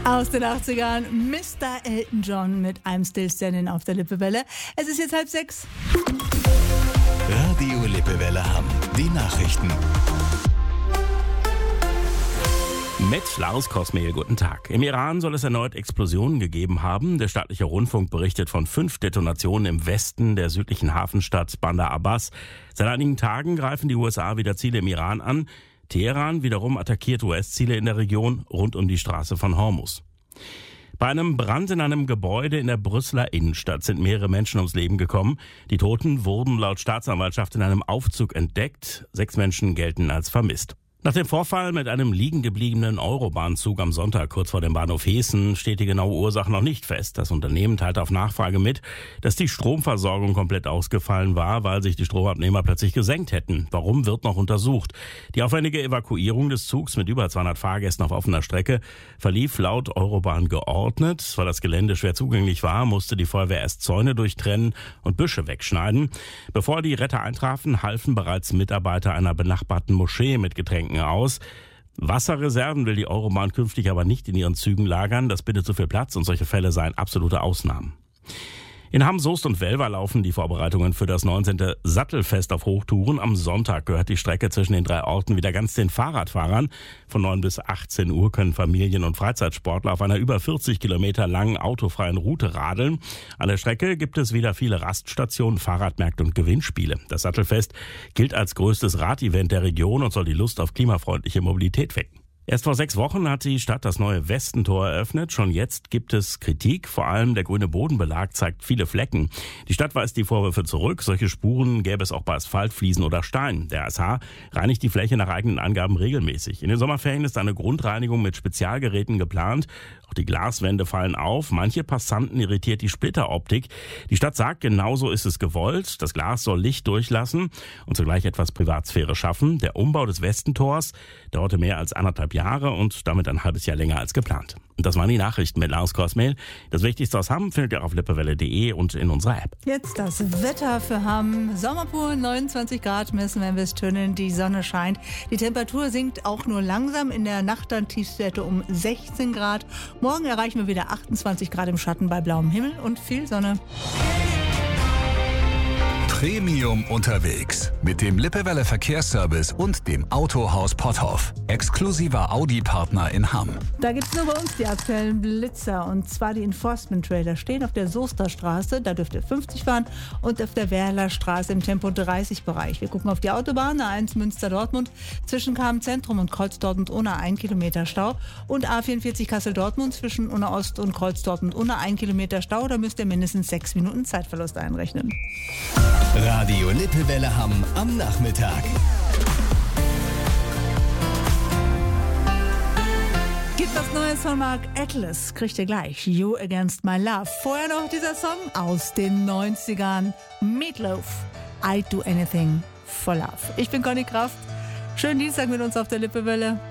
Aus den 80ern, Mr. Elton John mit I'm Still Standing auf der Lippewelle. Es ist jetzt 5:30. Radio Lippewelle Hamm. Die Nachrichten. Mit Lars Kosmehl, guten Tag. Im Iran soll es erneut Explosionen gegeben haben. Der staatliche Rundfunk berichtet von 5 Detonationen im Westen der südlichen Hafenstadt Bandar Abbas. Seit einigen Tagen greifen die USA wieder Ziele im Iran an. Teheran wiederum attackiert US-Ziele in der Region rund um die Straße von Hormuz. Bei einem Brand in einem Gebäude in der Brüsseler Innenstadt sind mehrere Menschen ums Leben gekommen. Die Toten wurden laut Staatsanwaltschaft in einem Aufzug entdeckt. 6 Menschen gelten als vermisst. Nach dem Vorfall mit einem liegen gebliebenen Eurobahnzug am Sonntag kurz vor dem Bahnhof Hessen steht die genaue Ursache noch nicht fest. Das Unternehmen teilt auf Nachfrage mit, dass die Stromversorgung komplett ausgefallen war, weil sich die Stromabnehmer plötzlich gesenkt hätten. Warum, wird noch untersucht. Die aufwendige Evakuierung des Zugs mit über 200 Fahrgästen auf offener Strecke verlief laut Eurobahn geordnet. Weil das Gelände schwer zugänglich war, musste die Feuerwehr erst Zäune durchtrennen und Büsche wegschneiden. Bevor die Retter eintrafen, halfen bereits Mitarbeiter einer benachbarten Moschee mit Getränken aus. Wasserreserven will die Eurobahn künftig aber nicht in ihren Zügen lagern. Das bittet zu viel Platz und solche Fälle seien absolute Ausnahmen. In Hamm, Soest und Welver laufen die Vorbereitungen für das 19. Sattelfest auf Hochtouren. Am Sonntag gehört die Strecke zwischen den 3 Orten wieder ganz den Fahrradfahrern. Von 9 bis 18 Uhr können Familien- und Freizeitsportler auf einer über 40 Kilometer langen autofreien Route radeln. An der Strecke gibt es wieder viele Raststationen, Fahrradmärkte und Gewinnspiele. Das Sattelfest gilt als größtes Radevent der Region und soll die Lust auf klimafreundliche Mobilität wecken. Erst vor 6 Wochen hat die Stadt das neue Westentor eröffnet. Schon jetzt gibt es Kritik. Vor allem der grüne Bodenbelag zeigt viele Flecken. Die Stadt weist die Vorwürfe zurück. Solche Spuren gäbe es auch bei Asphalt, Fliesen oder Stein. Der ASH reinigt die Fläche nach eigenen Angaben regelmäßig. In den Sommerferien ist eine Grundreinigung mit Spezialgeräten geplant. Auch die Glaswände fallen auf. Manche Passanten irritiert die Splitteroptik. Die Stadt sagt, genauso ist es gewollt. Das Glas soll Licht durchlassen und zugleich etwas Privatsphäre schaffen. Der Umbau des Westentors dauerte mehr als 1,5 Jahre und damit ein halbes Jahr länger als geplant. Und das waren die Nachrichten mit Lars Kosmehl. Das Wichtigste aus Hamm findet ihr auf lippewelle.de und in unserer App. Jetzt das Wetter für Hamm. Sommerpur, 29 Grad messen wir in Westtünneln. Die Sonne scheint. Die Temperatur sinkt auch nur langsam. In der Nacht dann Tiefstwerte um 16 Grad. Morgen erreichen wir wieder 28 Grad im Schatten bei blauem Himmel und viel Sonne. Premium unterwegs mit dem Lippewelle Verkehrsservice und dem Autohaus Potthoff. Exklusiver Audi-Partner in Hamm. Da gibt es nur bei uns die aktuellen Blitzer, und zwar die Enforcement-Trailer stehen auf der Soester Straße, da dürft ihr 50 fahren, und auf der Werler Straße im Tempo 30-Bereich. Wir gucken auf die Autobahn, A1 Münster-Dortmund, zwischen Kamen-Zentrum und Kreuz-Dortmund ohne 1 Kilometer Stau, und A44 Kassel-Dortmund zwischen Unna Ost und Kreuz-Dortmund ohne 1 Kilometer Stau, da müsst ihr mindestens 6 Minuten Zeitverlust einrechnen. Radio Lippewelle Hamm am Nachmittag. Gibt was Neues von Mark Atlas, kriegt ihr gleich. You Against My Love. Vorher noch dieser Song aus den 90ern. Meatloaf, I'd Do Anything for Love. Ich bin Conny Kraft. Schönen Dienstag mit uns auf der Lippewelle.